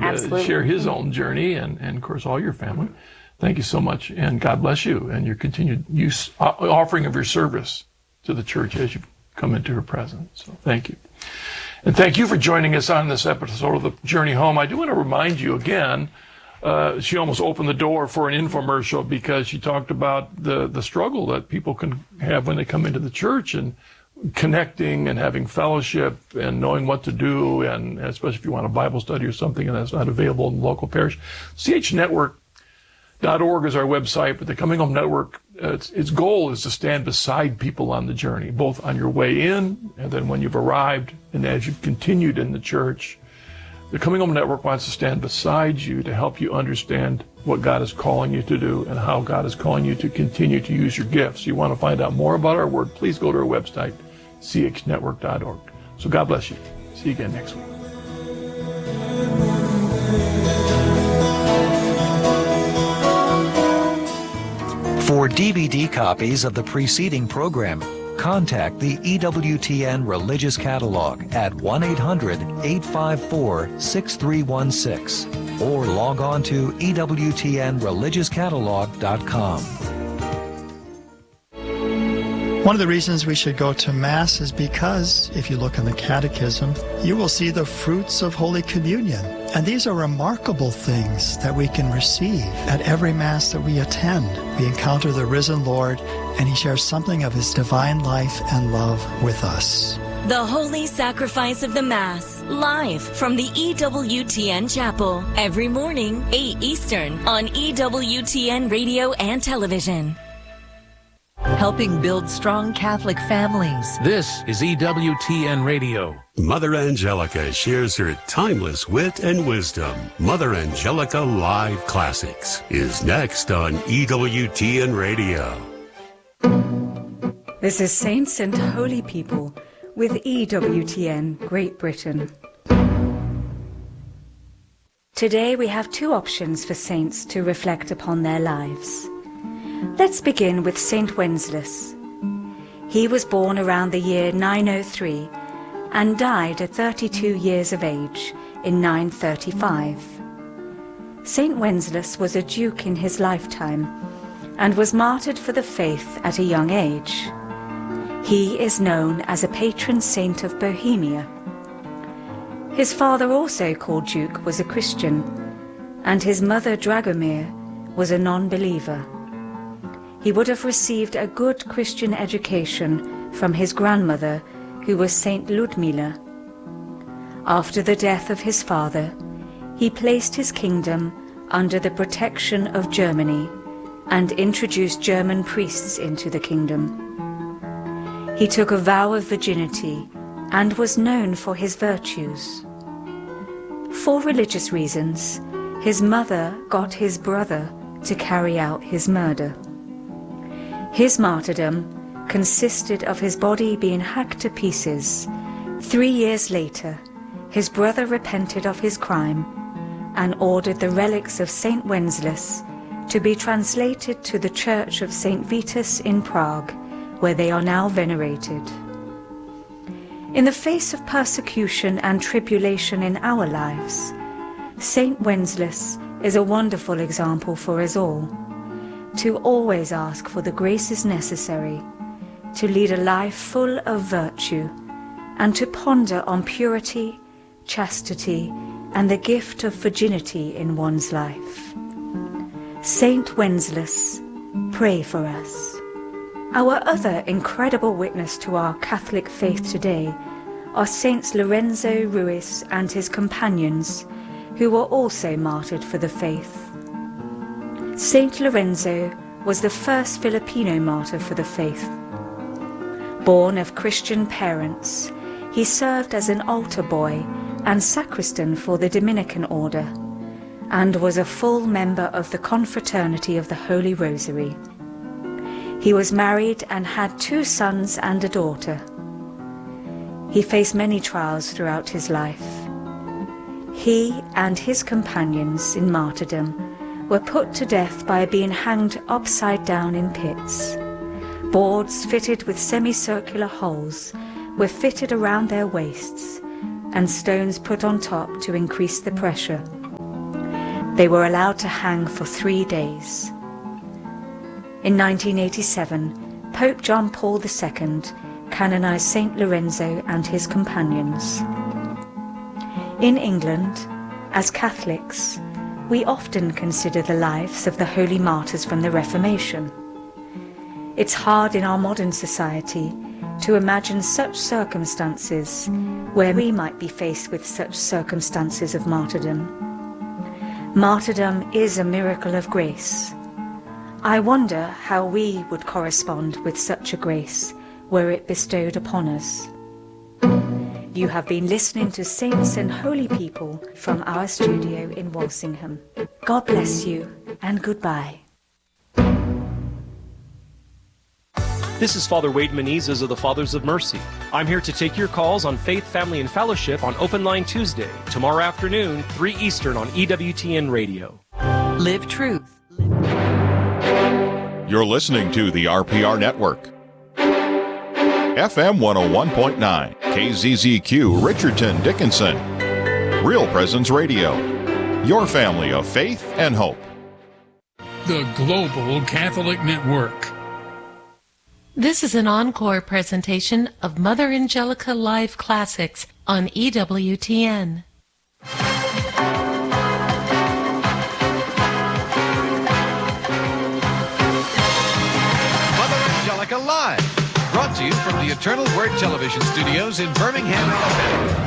share his own journey and of course, all your family. Thank you so much, and God bless you and your continued offering of your service to the church as you come into her presence. So thank you. And thank you for joining us on this episode of The Journey Home. I do want to remind you again, she almost opened the door for an infomercial because she talked about the struggle that people can have when they come into the church and connecting and having fellowship and knowing what to do, and especially if you want a Bible study or something and that's not available in the local parish. CHNetwork.org is our website, but the Coming Home Network, its goal is to stand beside people on the journey, both on your way in and then when you've arrived and as you've continued in the church. The Coming Home Network wants to stand beside you to help you understand what God is calling you to do and how God is calling you to continue to use your gifts. You want to find out more about our work, please go to our website, chnetwork.org. So God bless you. See you again next week. For DVD copies of the preceding program, contact the EWTN Religious Catalog at 1-800-854-6316 or log on to EWTNReligiousCatalog.com. One of the reasons we should go to Mass is because, if you look in the Catechism, you will see the fruits of Holy Communion. And these are remarkable things that we can receive at every Mass that we attend. We encounter the risen Lord, and He shares something of His divine life and love with us. The Holy Sacrifice of the Mass, live from the EWTN Chapel, every morning, 8 Eastern, on EWTN Radio and Television. Helping build strong Catholic families. This is EWTN Radio. Mother Angelica shares her timeless wit and wisdom. Mother Angelica Live Classics is next on EWTN Radio. This is Saints and Holy People with EWTN Great Britain. Today we have two options for saints to reflect upon their lives. Let's begin with Saint Wenceslas. He was born around the year 903 and died at 32 years of age in 935. Saint Wenceslas was a duke in his lifetime and was martyred for the faith at a young age. He is known as a patron saint of Bohemia. His father, also called Duke, was a Christian, and his mother, Dragomir, was a non-believer. He would have received a good Christian education from his grandmother, who was Saint Ludmila. After the death of his father, he placed his kingdom under the protection of Germany and introduced German priests into the kingdom. He took a vow of virginity and was known for his virtues. For religious reasons, his mother got his brother to carry out his murder. His martyrdom consisted of his body being hacked to pieces. 3 years later, his brother repented of his crime and ordered the relics of Saint Wenceslas to be translated to the Church of Saint Vitus in Prague, where they are now venerated. In the face of persecution and tribulation in our lives, Saint Wenceslas is a wonderful example for us all, to always ask for the graces necessary to lead a life full of virtue and to ponder on purity, chastity, and the gift of virginity in one's life. Saint Wenceslas, pray for us. Our other incredible witness to our Catholic faith today are Saints Lorenzo Ruiz and his companions, who were also martyred for the faith. Saint Lorenzo was the first Filipino martyr for the faith. Born of Christian parents, he served as an altar boy and sacristan for the Dominican order, and was a full member of the Confraternity of the Holy Rosary. He was married and had 2 sons and a daughter. He faced many trials throughout his life. He and his companions in martyrdom were put to death by being hanged upside down in pits. Boards fitted with semicircular holes were fitted around their waists, and stones put on top to increase the pressure. They were allowed to hang for 3 days. In 1987, Pope John Paul II canonized Saint Lorenzo and his companions. In England, as Catholics, we often consider the lives of the holy martyrs from the Reformation. It's hard in our modern society to imagine such circumstances where we might be faced with such circumstances of martyrdom. Martyrdom is a miracle of grace. I wonder how we would correspond with such a grace were it bestowed upon us. You have been listening to Saints and Holy People from our studio in Walsingham. God bless you and goodbye. This is Father Wade Menezes of the Fathers of Mercy. I'm here to take your calls on Faith, Family, and Fellowship on Open Line Tuesday, tomorrow afternoon, 3 Eastern on EWTN Radio. Live truth. You're listening to the RPR Network. FM 101.9, KZZQ, Richardson, Dickinson. Real Presence Radio. Your family of faith and hope. The Global Catholic Network. This is an encore presentation of Mother Angelica Live Classics on EWTN. Mother Angelica Live, brought to you from the Eternal Word Television Studios in Birmingham, Alabama.